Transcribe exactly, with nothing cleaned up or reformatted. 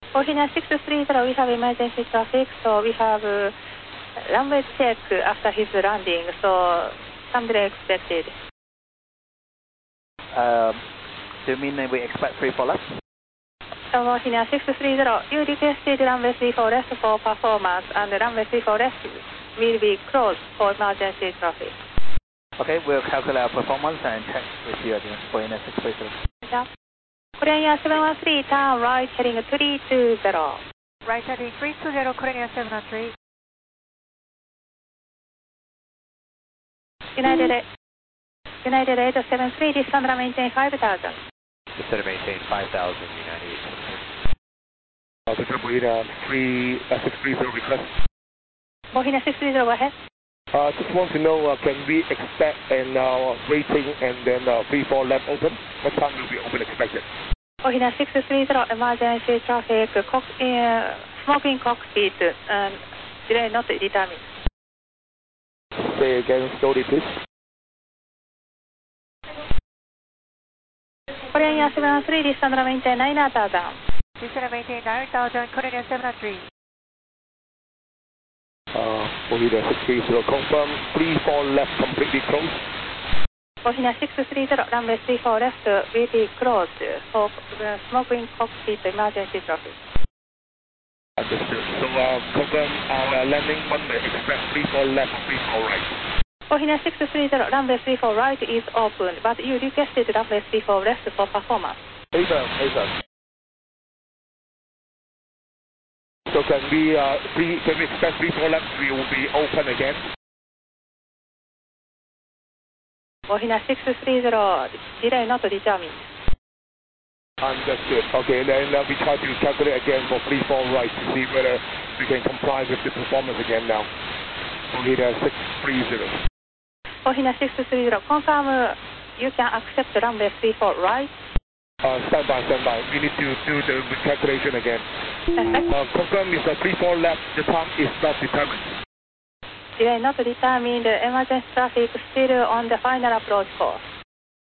Ohina six three zero, we have emergency traffic, so we have uh, runway check after his landing, so some delay expected. Um, do you mean that we expect three four left? So Ohina six three zero, you requested runway three four left for performance, and runway three four left will be closed for emergency traffic. Okay, we'll calculate our performance and check with you again for Ohina six three zero. Yeah. Korean seven one three, turn right heading three two zero. Right heading three two zero, Korean seven one three. United, United eight seven three, descend and maintain five thousand. Descend and maintain five thousand, United eight seven three. Uh, the triple eight, uh, three, uh, six three zero request. Ohina six three zero, go ahead. Uh, just want to know, uh, can we expect an uh, rating and then uh, three four left open? What time will be open expected? Ohina six three zero, emergency traffic, cock, uh, smoking cockpit, um, delay not determined. Say again slowly, please. Korean seven one three, descend and maintain nine thousand. Descend and maintain nine thousand, Korean seven one three. Uh, Ohina six three zero, confirm three four left completely closed. Ohina six three zero, runway three four left will be closed for uh, smoking cockpit emergency traffic. Understood. So uh, confirm our landing runway expect three four left, three four right. Ohina six three zero, runway three four right is open, but you requested runway three four left for performance. Ava, Ava. So can we, uh, three, can we expect three four left will be open again? Ohina six three zero, delay not determined. Understood. Okay, then uh, we try to calculate again for three four right to see whether we can comply with the performance again now. Ohina six three zero. Ohina six three zero, confirm uh, you can accept runway three four right. Uh, stand by, stand by. We need to do the calculation again. Perfect. Uh, confirm is uh, three four left, the time is not determined. Delay not determined, emergency traffic still on the final approach course.